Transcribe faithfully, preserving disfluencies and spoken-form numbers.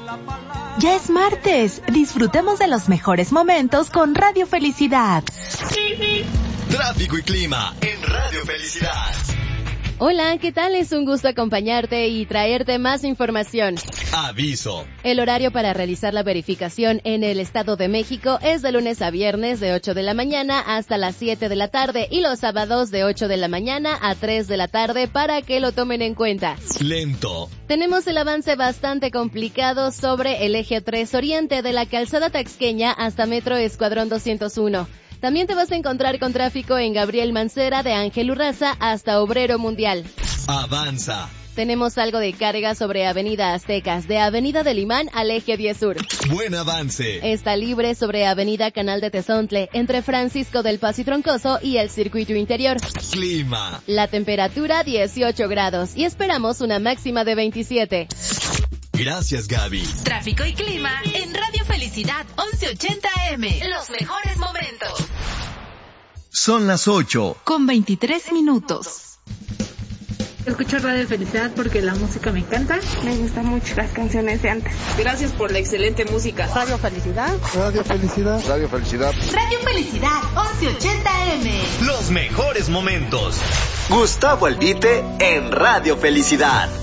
Ya es martes, disfrutemos de los mejores momentos con Radio Felicidad. Tráfico y clima en Radio Felicidad. Hola, ¿qué tal? Es un gusto acompañarte y traerte más información. Aviso. El horario para realizar la verificación en el Estado de México es de lunes a viernes de ocho de la mañana hasta las siete de la tarde y los sábados de ocho de la mañana a tres de la tarde para que lo tomen en cuenta. Lento. Tenemos el avance bastante complicado sobre el eje tres Oriente de la Calzada Taxqueña hasta Metro Escuadrón doscientos uno. También te vas a encontrar con tráfico en Gabriel Mancera de Ángel Urraza hasta Obrero Mundial. Avanza. Tenemos algo de carga sobre Avenida Aztecas, de Avenida del Imán al eje diez Sur. Buen avance. Está libre sobre Avenida Canal de Tezontle, entre Francisco del Paso y Troncoso y el Circuito Interior. Clima. La temperatura dieciocho grados y esperamos una máxima de veintisiete. Gracias, Gaby. Tráfico y clima en Radio Felicidad once ochenta A M. Los mejores momentos. Son las ocho. Con veintitrés minutos. Escucho Radio Felicidad porque la música me encanta. Me gustan mucho las canciones de antes. Gracias por la excelente música. Radio Felicidad. Radio Felicidad. Radio Felicidad. Radio Felicidad once ochenta A M. Los mejores momentos. Gustavo Albite en Radio Felicidad.